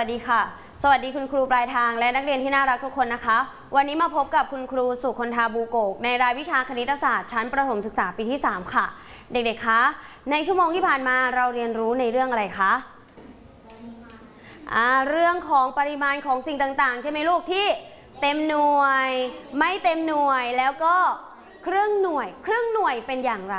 วัสดีค่ะสวัสดีคุณครูปลายทางและนักเรียนที่น่ารักทุกคนนะคะวันนี้มาพบกับคุณครูสุคนธาบูโกกในรายวิชาคณิตศาสตร์ชั้นประถมศึกษาปีที่3ค่ะเด็กๆคะในชั่วโมงที่ผ่านมาเราเรียนรู้ในเรื่องอะไรคะเรื่องของปริมาณของสิ่งต่างๆใช่ไหมลูกที่เต็มหน่วยไม่เต็มหน่วยแล้วก็ครึ่งหน่วยเป็นอย่างไร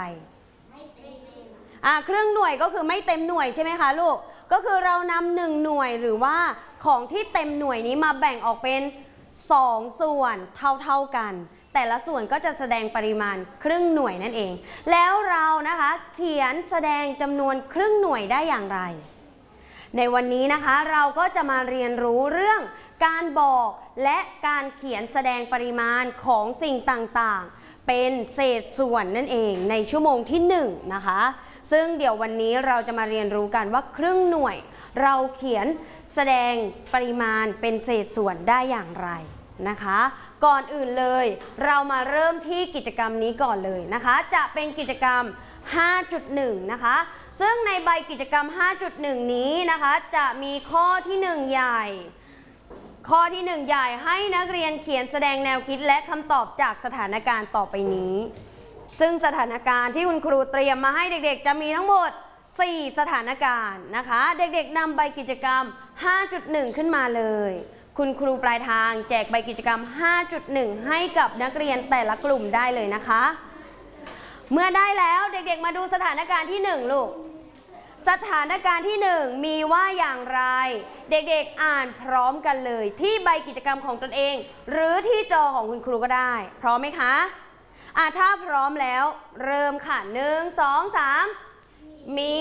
ครึ่งหน่วยก็คือไม่เต็มหน่วยใช่ไหมคะลูกก็คือเรานำ1หน่วยหรือว่าของที่เต็มหน่วยนี้มาแบ่งออกเป็น2ส่วนเท่ากันแต่ละส่วนก็จะแสดงปริมาณครึ่งหน่วยนั่นเองแล้วเรานะคะเขียนแสดงจำนวนครึ่งหน่วยได้อย่างไรในวันนี้นะคะเราก็จะมาเรียนรู้เรื่องการบอกและการเขียนแสดงปริมาณของสิ่งต่างๆเป็นเศษส่วนนั่นเองในชั่วโมงที่1นะคะซึ่งเดี๋ยววันนี้เราจะมาเรียนรู้กันว่าครึ่งหน่วยเราเขียนแสดงปริมาณเป็นเศษส่วนได้อย่างไรนะคะก่อนอื่นเลยเรามาเริ่มที่กิจกรรมนี้ก่อนเลยนะคะจะเป็นกิจกรรม 5.1 นะคะซึ่งในใบกิจกรรม 5.1 นี้นะคะจะมีข้อที่1ใหญ่ข้อที่1ใหญ่ให้นักเรียนเขียนแสดงแนวคิดและคำตอบจากสถานการณ์ต่อไปนี้ซึ่งสถานการณ์ที่คุณครูเตรียมมาให้เด็กๆจะมีทั้งหมด4สถานการณ์นะคะเด็กๆนำใบกิจกรรม 5.1 ขึ้นมาเลยคุณครูปลายทางแจกใบกิจกรรม 5.1 ให้กับนักเรียนแต่ละกลุ่มได้เลยนะคะเมื่อได้แล้วเด็กๆมาดูสถานการณ์ที่1ลูกสถานการณ์ที่1มีว่าอย่างไรเด็กๆอ่านพร้อมกันเลยที่ใบกิจกรรมของตนเองหรือที่จอของคุณครูก็ได้พร้อมไหมคะถ้าพร้อมแล้วเริ่มค่ะ1 2 3มี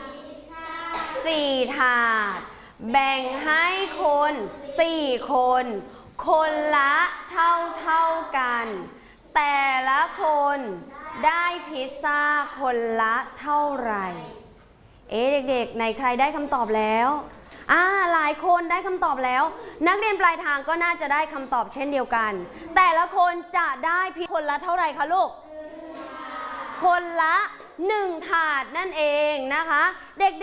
4ถาดแบ่งให้คน4คนคนละเท่ากันแต่ละคนได้พิซซ่าคนละเท่าไหร่เด็กๆในใครได้คำตอบแล้วหลายคนได้คำตอบแล้วนักเรียนปลายทางก็น่าจะได้คำตอบเช่นเดียวกันแต่ละคนจะได้พิซซ่าคนละเท่าไหร่คะลูกคนละ1ถาดนั่นเองนะคะเด็ก